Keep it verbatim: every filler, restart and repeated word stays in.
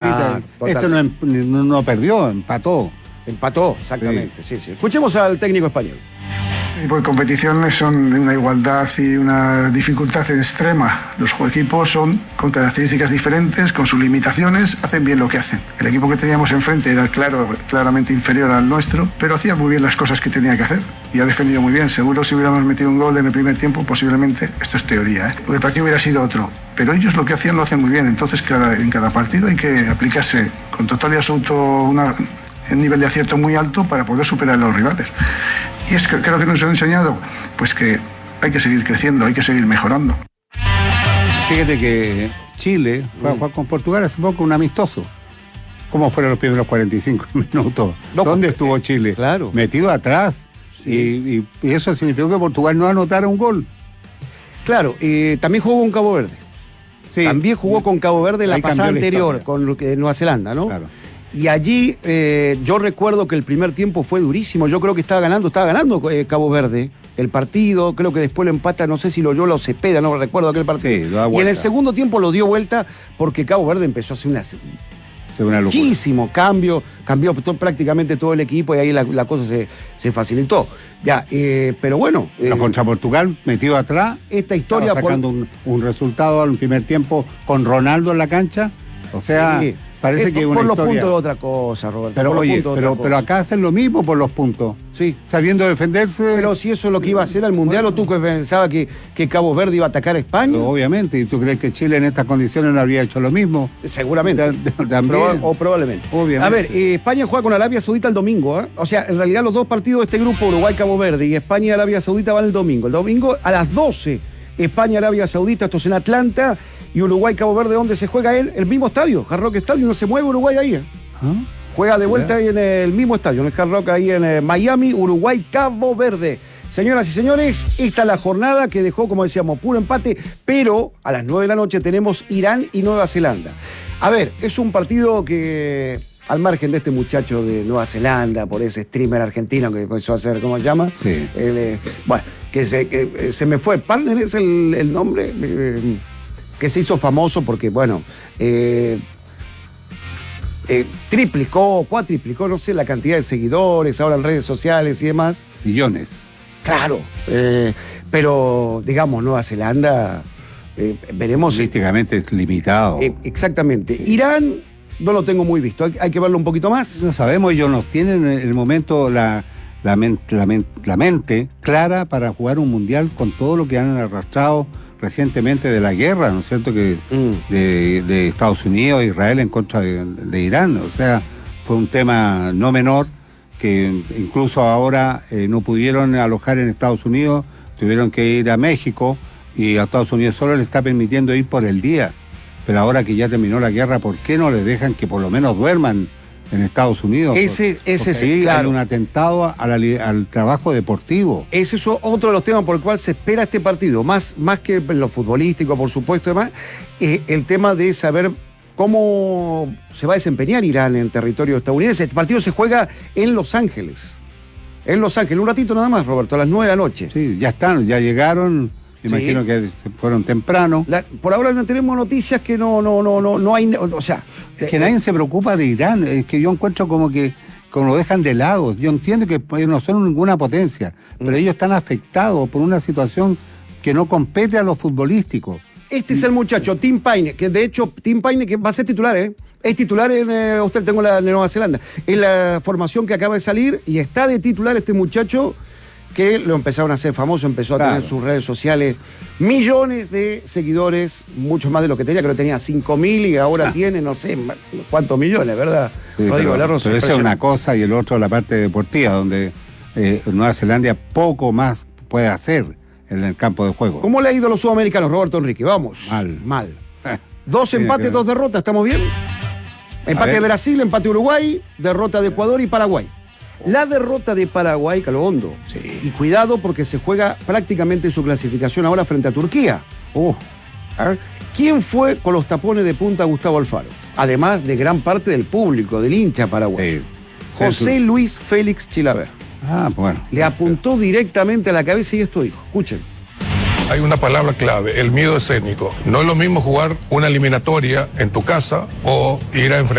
Ah, este no, no, no perdió, empató. Empató, exactamente, sí. sí, sí. Escuchemos al técnico español. Este tipo de competiciones son de una igualdad y una dificultad extrema. Los equipos son con características diferentes, con sus limitaciones, hacen bien lo que hacen. El equipo que teníamos enfrente era claro, claramente inferior al nuestro, pero hacía muy bien las cosas que tenía que hacer y ha defendido muy bien. Seguro si hubiéramos metido un gol en el primer tiempo, posiblemente, esto es teoría, ¿eh? el partido hubiera sido otro. Pero ellos lo que hacían lo hacen muy bien, entonces cada, en cada partido hay que aplicarse con total y absoluto una, un nivel de acierto muy alto para poder superar a los rivales. Y es que creo que nos han enseñado pues que hay que seguir creciendo, hay que seguir mejorando. Fíjate que Chile fue a jugar con Portugal hace poco un amistoso. ¿Cómo fueron los primeros cuarenta y cinco minutos? No, ¿Dónde estuvo Chile? Claro. Metido atrás. Sí. Y, y, y eso significó que Portugal no anotara un gol. Claro, y también jugó con Cabo Verde. Sí. También jugó con Cabo Verde la pasada anterior, la con Nueva Zelanda, ¿no? Claro. Y allí eh, yo recuerdo que el primer tiempo fue durísimo. Yo creo que estaba ganando, estaba ganando eh, Cabo Verde el partido. Creo que después lo empata, no sé si lo Loyola o Cepeda, no recuerdo aquel partido. Sí, da vuelta. Y en el segundo tiempo lo dio vuelta porque Cabo Verde empezó a hacer una, una muchísimo cambio, cambió todo, prácticamente todo el equipo y ahí la, la cosa se, se facilitó. Ya, eh, pero bueno. Pero eh, contra Portugal, metido atrás, esta historia sacando por... un, un resultado al primer tiempo con Ronaldo en la cancha. O sea. Sí. Parece eh, que por una los historia... puntos de otra cosa, Roberto. Pero, por oye, los puntos pero, de pero acá hacen lo mismo por los puntos. Sí. Sabiendo defenderse. Pero si eso es lo que iba a hacer al Mundial, bueno. ¿O tú que pensabas que, que Cabo Verde iba a atacar a España? Pero obviamente. ¿Y tú crees que Chile en estas condiciones no habría hecho lo mismo? Seguramente. También. Proba o probablemente. Obviamente. A ver, eh, España juega con Arabia Saudita el domingo. ¿eh? O sea, en realidad los dos partidos de este grupo, Uruguay-Cabo Verde y España-Arabia Saudita, van el domingo. El domingo a las doce. España-Arabia Saudita, esto es en Atlanta, y Uruguay-Cabo Verde, donde se juega él, el mismo estadio, Hard Rock Estadio, no se mueve Uruguay ahí. ¿eh? ¿Ah? Juega de vuelta ahí en el mismo estadio, en el Hard Rock, ahí en eh, Miami, Uruguay-Cabo Verde. Señoras y señores, esta es la jornada que dejó, como decíamos, puro empate, pero a las nueve de la noche tenemos Irán y Nueva Zelanda. A ver, es un partido que... Al margen de este muchacho de Nueva Zelanda, por ese streamer argentino que empezó a hacer, ¿cómo se llama? Sí. El, eh, bueno, que se, que se me fue. Partner es el, el nombre eh, que se hizo famoso porque, bueno, eh, eh, triplicó, cuatriplicó, no sé, la cantidad de seguidores ahora en redes sociales y demás. Millones. Claro, eh, pero, digamos, Nueva Zelanda, eh, veremos... Políticamente es limitado. Eh, exactamente. Sí. Irán... No lo tengo muy visto, hay, hay que verlo un poquito más. No sabemos, ellos nos tienen en el momento la, la, men, la, men, la mente clara para jugar un mundial con todo lo que han arrastrado recientemente de la guerra, ¿no es cierto? Que mm. de, de Estados Unidos e Israel en contra de, de Irán. O sea, fue un tema no menor que incluso ahora eh, no pudieron alojar en Estados Unidos, tuvieron que ir a México y a Estados Unidos solo le está permitiendo ir por el día. Pero ahora que ya terminó la guerra, ¿por qué no les dejan que por lo menos duerman en Estados Unidos? Ese, ese es ahí claro. Hay un atentado a la, al trabajo deportivo. Ese es otro de los temas por el cual se espera este partido, más, más que en lo futbolístico, por supuesto, demás, eh, el tema de saber cómo se va a desempeñar Irán en territorio estadounidense. Este partido se juega en Los Ángeles. En Los Ángeles, un ratito nada más, Roberto, a las nueve de la noche. Sí, ya están, ya llegaron. Me sí. imagino que fueron temprano. La, por ahora no tenemos noticias que no, no, no, no, no hay. O sea. Es que eh, nadie se preocupa de Irán. Es que yo encuentro como que como lo dejan de lado. Yo entiendo que ellos no son ninguna potencia, mm. pero ellos están afectados por una situación que no compete a lo futbolístico. Este es el muchacho, Tim Paine, que de hecho, Tim Paine, que va a ser titular, ¿eh? Es titular en, eh, usted tengo la de Nueva Zelanda. Es la formación que acaba de salir y está de titular este muchacho que lo empezaron a hacer famoso, empezó a claro. tener sus redes sociales, millones de seguidores, mucho más de lo que tenía, creo que tenía cinco mil y ahora ah. tiene, no sé, cuántos millones, ¿verdad? Sí, Rodrigo pero, pero esa es una cosa y el otro la parte deportiva, donde eh, Nueva Zelanda poco más puede hacer en el campo de juego. ¿Cómo le ha ido a los sudamericanos, Roberto Enrique? Vamos. Mal. Mal. Dos empates, que... dos derrotas, ¿estamos bien? Empate de Brasil, empate de Uruguay, derrota de Ecuador y Paraguay. La derrota de Paraguay, Calo Hondo. Sí. Y cuidado porque se juega prácticamente su clasificación ahora frente a Turquía. Uh. ¿Ah? ¿Quién fue con los tapones de punta Gustavo Alfaro? Además de gran parte del público, del hincha paraguayo. Sí. José sí, Luis Félix Chilaver. Ah, bueno. Le apuntó directamente a la cabeza y esto dijo. Escuchen. Hay una palabra clave, el miedo escénico. No es lo mismo jugar una eliminatoria en tu casa o ir a enfrentar